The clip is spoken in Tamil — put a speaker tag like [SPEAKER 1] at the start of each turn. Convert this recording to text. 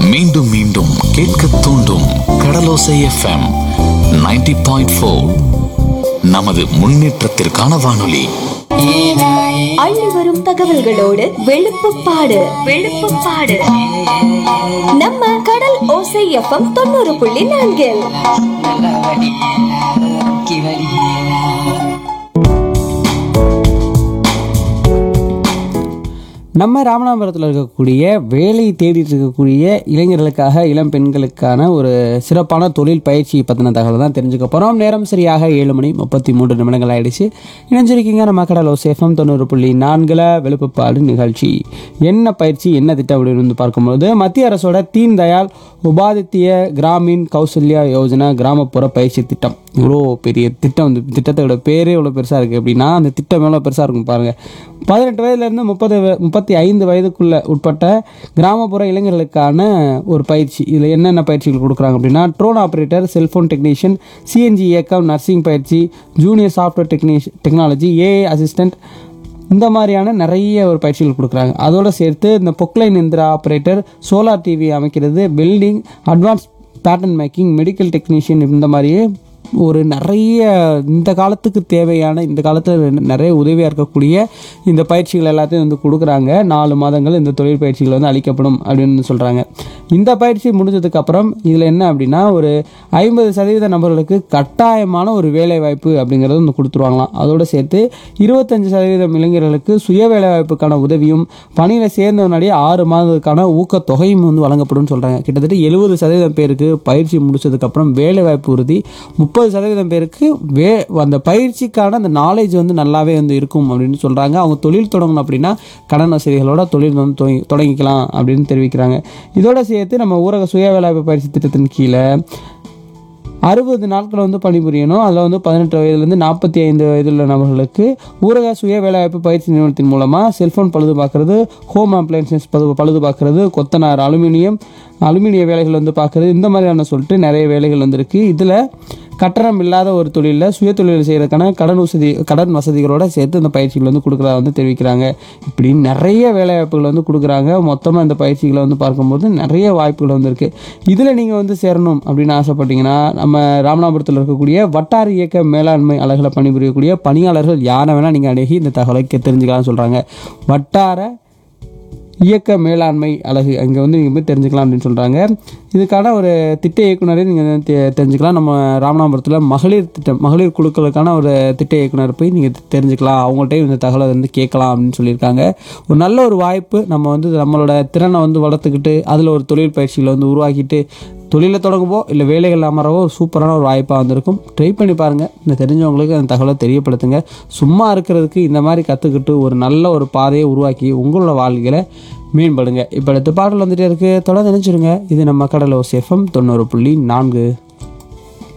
[SPEAKER 1] மீண்டும் மீண்டும் கேட்க தூண்டும் கடலோசை எஃப்எம் 90.4. நமது முன்னேற்றத்திற்கான வானொலி.
[SPEAKER 2] அள்ளி வரும் தகவல்களோடு வெளுப்புப்பாடு நம்ம கடல் ஓசை எஃப்எம் 90.4.
[SPEAKER 3] நம்ம ராமநாதபுரத்தில் இருக்கக்கூடிய வேலை தேடிட்டு இருக்கக்கூடிய இளைஞர்களுக்காக இளம் பெண்களுக்கான ஒரு சிறப்பான தொழில் பயிற்சி பற்றின தகவல் தான் தெரிஞ்சுக்க போகிறோம். நேரம் சரியாக 7:33 ஆயிடுச்சு. இணைஞ்சிருக்கீங்க நம்ம கடலோ சேஃபம் 90.4 வெளுப்புப்பாடு நிகழ்ச்சி. என்ன பயிற்சி என்ன திட்டம் அப்படின்னு வந்து பார்க்கும்போது, மத்திய அரசோட தீன் தயாள் உபாதித்ய கிராமீன் கௌசல்யா யோஜனா கிராமப்புற பயிற்சி திட்டம். இவ்வளோ பெரிய திட்டம், வந்து திட்டத்தோட பேரே இவ்வளோ பெருசாக இருக்குது அப்படின்னா அந்த திட்டம் எவ்வளோ பெருசாக இருக்கும் பாருங்கள். 18 வயதுலேருந்து 35 வயதுக்குள்ள உட்பட்ட கிராமப்புற இளைஞர்களுக்கான ஒரு பயிற்சி. இதில் என்னென்ன பயிற்சிகள் கொடுக்குறாங்க அப்படின்னா, drone operator, cellphone technician, CNG இயக்கம், நர்சிங் பயிற்சி, junior software technology, AI assistant, இந்த மாதிரியான நிறைய ஒரு பயிற்சிகள் கொடுக்குறாங்க. அதோடு சேர்த்து இந்த பொக்லைன் எந்திர ஆப்ரேட்டர், சோலார் டிவி அமைக்கிறது, building, advance pattern making, medical technician, இந்த மாதிரியே ஒரு நிறைய இந்த காலத்துக்கு தேவையான, இந்த காலத்தில் நிறைய உதவியாக இருக்கக்கூடிய இந்த பயிற்சிகள் எல்லாத்தையும் வந்து கொடுக்குறாங்க. 4 மாதங்கள் இந்த தொழில் பயிற்சிகள் வந்து அளிக்கப்படும் அப்படின்னு சொல்கிறாங்க. இந்த பயிற்சி முடிஞ்சதுக்கப்புறம் இதில் என்ன அப்படின்னா, ஒரு 50% நபர்களுக்கு கட்டாயமான ஒரு வேலை வாய்ப்பு அப்படிங்கிறது வந்து கொடுத்துருவாங்களாம். அதோடு சேர்த்து 25% இளைஞர்களுக்கு சுய வேலை வாய்ப்புக்கான உதவியும், பணியில் சேர்ந்தவனாடியே 6 மாதத்துக்கான ஊக்கத்தொகையும் வந்து வழங்கப்படும் சொல்கிறாங்க. கிட்டத்தட்ட 70% பேருக்கு பயிற்சி முடிச்சதுக்கப்புறம் வேலை வாய்ப்பு உறுதி, 30% பேருக்கு அந்த பயிற்சிக்கான அந்த நாலேஜ் வந்து நல்லாவே வந்து இருக்கும் அப்படின்னு சொல்கிறாங்க. அவங்க தொழில் தொடங்கணும் அப்படின்னா கடன் வசதிகளோட தொழில் வந்து தொடங்கிக்கலாம் அப்படின்னு தெரிவிக்கிறாங்க. இதோட சேர்த்து நம்ம ஊரக சுய வேலைவாய்ப்பு பயிற்சி திட்டத்தின் கீழே 60 நாட்கள் வந்து பணிபுரியணும். அதில் வந்து 18 வயதுலேருந்து 45 வயதுள்ள நபர்களுக்கு ஊரக சுய வேலைவாய்ப்பு பயிற்சி நிறுவனத்தின் மூலமாக செல்ஃபோன் பழுது பார்க்குறது, ஹோம் அப்ளையன்சஸ் பழுது பார்க்குறது, கொத்தனார், அலுமினிய வேலைகள் வந்து பார்க்குறது, இந்த மாதிரியான சொல்லிட்டு நிறைய வேலைகள் வந்துருக்கு. இதில் கட்டணம் இல்லாத ஒரு தொழிலில் சுய தொழில் செய்கிறதுக்கான கடன் வசதிகளோடு சேர்த்து இந்த பயிற்சிகள் வந்து கொடுக்குறதா வந்து தெரிவிக்கிறாங்க. இப்படி நிறைய வேலைவாய்ப்புகள் வந்து கொடுக்குறாங்க. மொத்தமாக இந்த பயிற்சிகளை வந்து பார்க்கும்போது நிறைய வாய்ப்புகள் வந்து இருக்குது. இதில் நீங்கள் வந்து சேரணும் அப்படின்னு ஆசைப்பட்டீங்கன்னா, நம்ம ராமநாதபுரத்தில் இருக்கக்கூடிய வட்டார இயக்க மேலாண்மை அலகில் பணிபுரியக்கூடிய பணியாளர்கள் யாரை வேணால் நீங்கள் அணுகி இந்த தகவலை தெரிஞ்சுக்கலாம்னு சொல்கிறாங்க. வட்டார இயக்க மேலாண்மை அலகு அங்கே வந்து நீங்கள் போய் தெரிஞ்சுக்கலாம் அப்படின்னு சொல்கிறாங்க. இதுக்கான ஒரு திட்ட இயக்குனரை நீங்கள் தெரிஞ்சுக்கலாம். நம்ம ராமநாதபுரத்தில் மகளிர் குழுக்களுக்கான ஒரு திட்ட இயக்குனர் போய் நீங்கள் தெரிஞ்சுக்கலாம். அவங்கள்ட்டையும் இந்த தகவலை வந்து கேட்கலாம் அப்படின்னு சொல்லியிருக்காங்க. ஒரு நல்ல ஒரு வாய்ப்பு. நம்ம வந்து நம்மளோட திறனை வந்து வளர்த்துக்கிட்டு அதில் ஒரு தொழில் பயிற்சிகளை வந்து உருவாக்கிட்டு தொழிலை தொடங்குவோ இல்லை வேலைகள் அமரவோ சூப்பரான ஒரு வாய்ப்பாக வந்திருக்கும். ட்ரை பண்ணி பாருங்கள். இந்த தெரிஞ்சவங்களுக்கு அந்த தகவலை தெரியப்படுத்துங்க. சும்மா இருக்கிறதுக்கு இந்த மாதிரி கற்றுக்கிட்டு ஒரு நல்ல ஒரு பாதையை உருவாக்கி உங்களோட வாழ்க்கையில் மேம்படுங்க. இப்போ அடுத்த பாடல் வந்துட்டே இருக்குது. தொடர்ந்து நினைச்சிருங்க. இது நம்ம கடலோசை எஃப்எம் 90.4.